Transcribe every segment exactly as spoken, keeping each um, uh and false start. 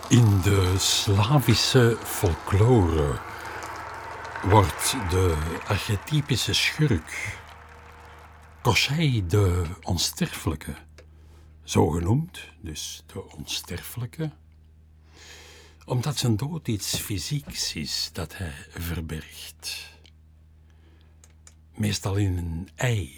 In de Slavische folklore wordt de archetypische schurk Koschei de Onsterfelijke, zo genoemd, dus de Onsterfelijke, omdat zijn dood iets fysieks is dat hij verbergt. Meestal in een ei.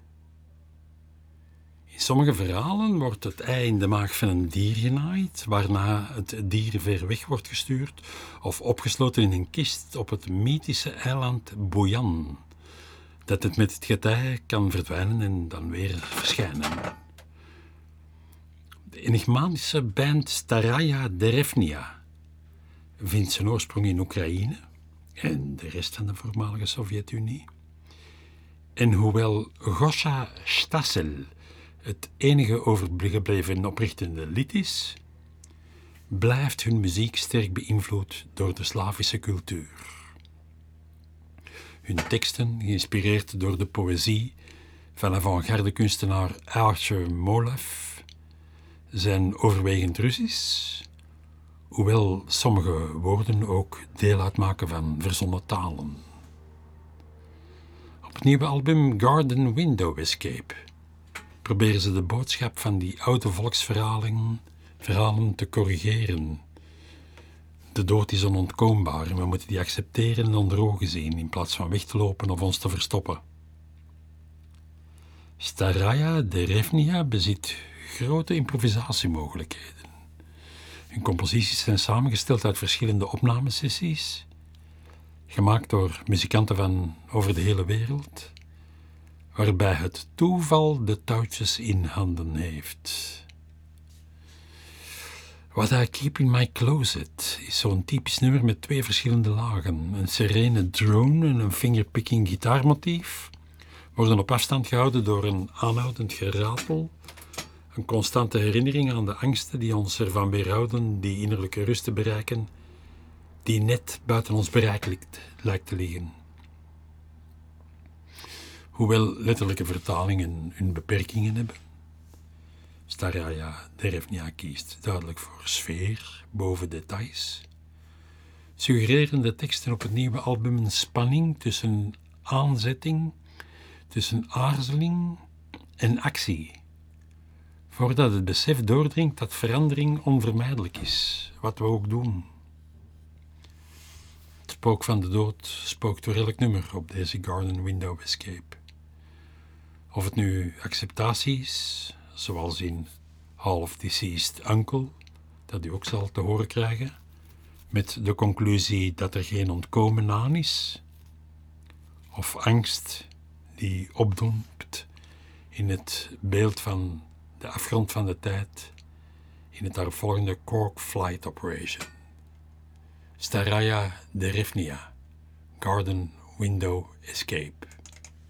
In sommige verhalen wordt het ei in de maag van een dier genaaid, waarna het dier ver weg wordt gestuurd of opgesloten in een kist op het mythische eiland Boyan, dat het met het getij kan verdwijnen en dan weer verschijnen. De enigmatische band Staraya Derevnia vindt zijn oorsprong in Oekraïne en de rest van de voormalige Sovjet-Unie. En hoewel Gosha Stasel het enige overgebleven oprichtende lied is, blijft hun muziek sterk beïnvloed door de Slavische cultuur. Hun teksten, geïnspireerd door de poëzie van avant-garde kunstenaar Archer Molev, zijn overwegend Russisch, hoewel sommige woorden ook deel uitmaken van verzonnen talen. Op het nieuwe album Garden Window Escape proberen ze de boodschap van die oude volksverhalen verhalen te corrigeren. De dood is onontkoombaar en we moeten die accepteren en onder ogen zien in plaats van weg te lopen of ons te verstoppen. Staraya Derevnia bezit grote improvisatiemogelijkheden. Hun composities zijn samengesteld uit verschillende opnamesessies, gemaakt door muzikanten van over de hele wereld, waarbij het toeval de touwtjes in handen heeft. What I Keep in My Closet is zo'n typisch nummer met twee verschillende lagen. Een serene drone en een fingerpicking gitaarmotief worden op afstand gehouden door een aanhoudend geratel, een constante herinnering aan de angsten die ons ervan weerhouden die innerlijke rust te bereiken, die net buiten ons bereik ligt, lijkt te liggen. Hoewel letterlijke vertalingen hun beperkingen hebben, Staraya Derevnia kiest duidelijk voor sfeer boven details, suggereren de teksten op het nieuwe album een spanning tussen aanzetting, tussen aarzeling en actie, voordat het besef doordringt dat verandering onvermijdelijk is, wat we ook doen. Het spook van de dood spookt door elk nummer op deze Garden Window Escape. Of het nu acceptatie is, zoals in Half Deceased Uncle, dat u ook zal te horen krijgen, met de conclusie dat er geen ontkomen aan is, of angst die opdoemt in het beeld van de afgrond van de tijd, in het daaropvolgende Cork Flight Operation. Staraya Derevnia, Garden Window Escape.